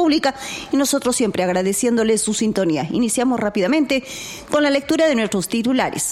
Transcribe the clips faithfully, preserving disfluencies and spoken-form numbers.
República y nosotros siempre agradeciéndoles su sintonía. Iniciamos rápidamente con la lectura de nuestros titulares.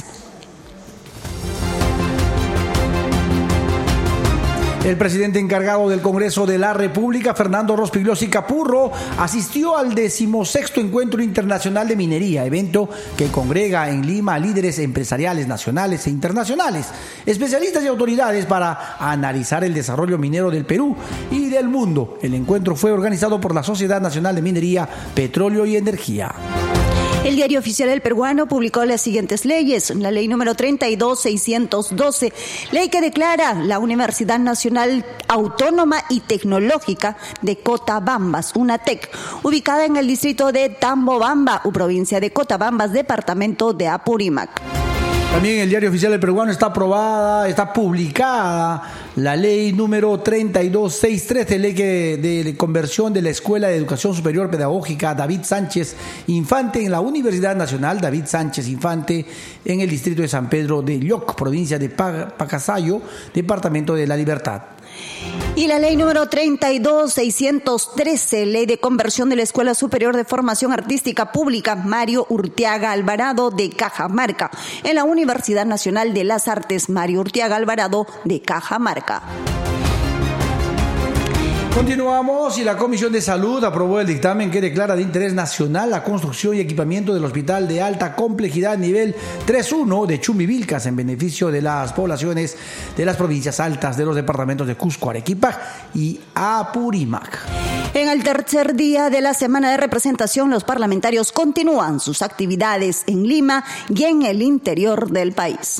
El presidente encargado del Congreso de la República, Fernando Rospigliosi Capurro, asistió al decimosexto Encuentro Internacional de Minería, evento que congrega en Lima a líderes empresariales nacionales e internacionales, especialistas y autoridades para analizar el desarrollo minero del Perú y del mundo. El encuentro fue organizado por la Sociedad Nacional de Minería, Petróleo y Energía. El Diario Oficial del Peruano publicó las siguientes leyes. La ley número treinta y dos mil seiscientos doce, ley que declara la Universidad Nacional Autónoma y Tecnológica de Cotabambas, UNATEC, ubicada en el distrito de Tambobamba, provincia de Cotabambas, departamento de Apurímac. También en el Diario Oficial del Peruano está aprobada, está publicada la ley número treinta y dos mil seiscientos trece, ley que, de conversión de la Escuela de Educación Superior Pedagógica David Sánchez Infante en la Universidad Nacional David Sánchez Infante en el distrito de San Pedro de Lloc, provincia de Pacasayo, departamento de La Libertad. Y la ley número treinta y dos mil seiscientos trece, ley de conversión de la Escuela Superior de Formación Artística Pública Mario Urteaga Alvarado de Cajamarca en la Universidad Nacional de las Artes Mario Urteaga Alvarado de Cajamarca. Continuamos y la Comisión de Salud aprobó el dictamen que declara de interés nacional la construcción y equipamiento del Hospital de Alta Complejidad nivel tres punto uno de Chumbivilcas en beneficio de las poblaciones de las provincias altas de los departamentos de Cusco, Arequipa y Apurímac. En el tercer día de la semana de representación, los parlamentarios continúan sus actividades en Lima y en el interior del país.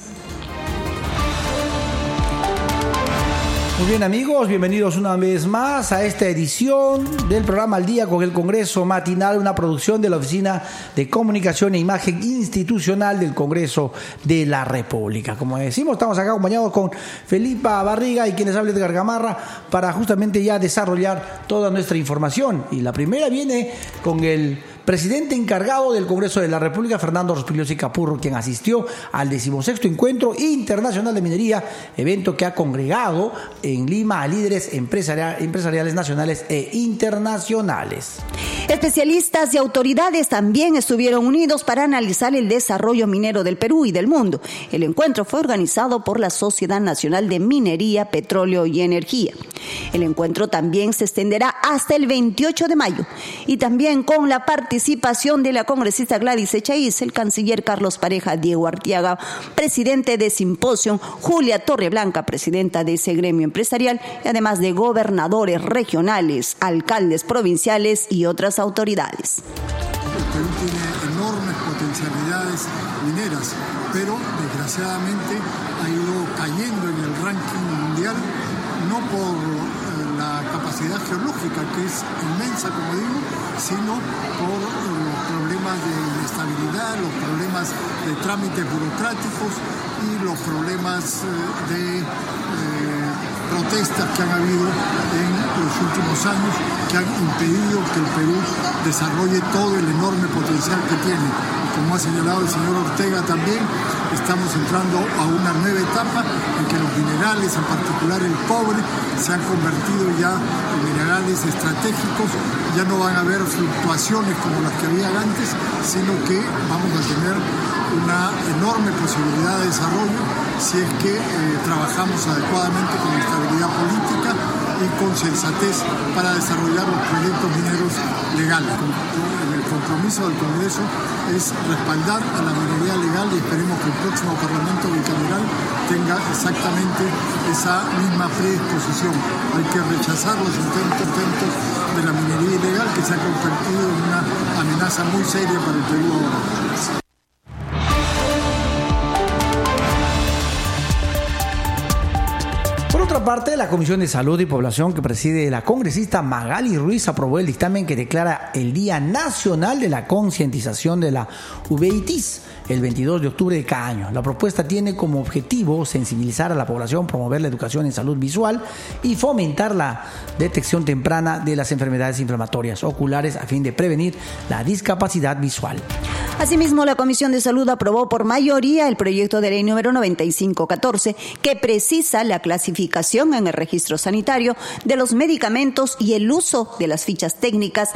Muy bien, amigos, bienvenidos una vez más a esta edición del programa Al Día con el Congreso Matinal, una producción de la Oficina de Comunicación e Imagen Institucional del Congreso de la República. Como decimos, estamos acá acompañados con Felipa Barriga y quienes hablan de Gargamarra para justamente ya desarrollar toda nuestra información. Y la primera viene con el presidente encargado del Congreso de la República, Fernando Rospigliosi Capurro, quien asistió al decimosexto Encuentro Internacional de Minería, evento que ha congregado en Lima a líderes empresariales nacionales e internacionales. Especialistas y autoridades también estuvieron unidos para analizar el desarrollo minero del Perú y del mundo. El encuentro fue organizado por la Sociedad Nacional de Minería, Petróleo y Energía. El encuentro también se extenderá hasta el veintiocho de mayo y también con la participación de la congresista Gladys Echaíz, el canciller Carlos Pareja, Diego Arteaga, presidente de Simposium, Julia Torreblanca, presidenta de ese gremio empresarial, y además de gobernadores regionales, alcaldes provinciales y otras autoridades. El Perú tiene enormes potencialidades mineras, pero desgraciadamente ha ido cayendo en el ranking mundial, no por eh, la capacidad geológica, que es inmensa, como digo, sino por eh, los problemas de inestabilidad, los problemas de trámites burocráticos y los problemas eh, de eh, protestas que han habido en los últimos años, que han impedido que el Perú desarrolle todo el enorme potencial que tiene. Como ha señalado el señor Ortega también, estamos entrando a una nueva etapa en que los minerales, en particular el cobre, se han convertido ya en minerales estratégicos. Ya no van a haber fluctuaciones como las que había antes, sino que vamos a tener una enorme posibilidad de desarrollo si es que eh, trabajamos adecuadamente con estabilidad política y con sensatez para desarrollar los proyectos mineros legales. El compromiso del Congreso es respaldar a la minería legal y esperemos que el próximo Parlamento bicameral tenga exactamente esa misma predisposición. Hay que rechazar los intentos de la minería ilegal, que se ha convertido en una amenaza muy seria para el Perú ahora. Por otra parte, la Comisión de Salud y Población que preside la congresista Magali Ruiz aprobó el dictamen que declara el Día Nacional de la Concientización de la uveitis el veintidós de octubre de cada año. La propuesta tiene como objetivo sensibilizar a la población, promover la educación en salud visual y fomentar la detección temprana de las enfermedades inflamatorias oculares a fin de prevenir la discapacidad visual. Asimismo, la Comisión de Salud aprobó por mayoría el proyecto de ley número noventa y cinco catorce que precisa la clasificación en el registro sanitario de los medicamentos y el uso de las fichas técnicas